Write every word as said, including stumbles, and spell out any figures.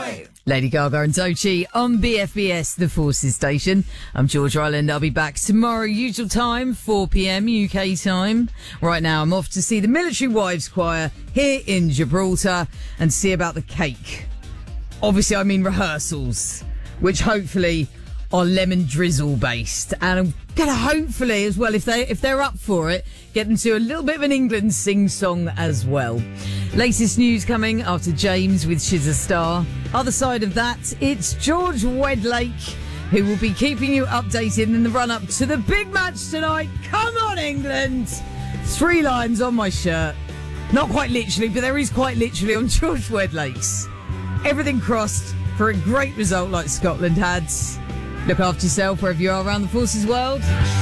Lady Gaga and Doechii on B F B S, the Forces Station. I'm George Ryland. I'll be back tomorrow, usual time, four p.m. U K time. Right now, I'm off to see the Military Wives Choir here in Gibraltar and see about the cake. Obviously, I mean rehearsals, which hopefully are lemon drizzle based. And I'm going to hopefully as well, if, they, if they're up for it, get them to a little bit of an England sing-song as well. Latest news coming after James with She's a Star. Other side of that, it's George Wedlake who will be keeping you updated in the run-up to the big match tonight. Come on, England! Three lines on my shirt. Not quite literally, but there is quite literally on George Wedlake's. Everything crossed for a great result like Scotland had. Look after yourself wherever you are around the Forces world.